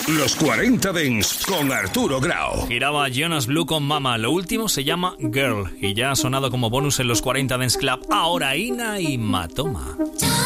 Los 40 Dents con Arturo Grau. Giraba Jonas Blue con Mama. Lo último se llama Girl y ya ha sonado como bonus en los 40 Dents Club. Ahora Ina y Matoma.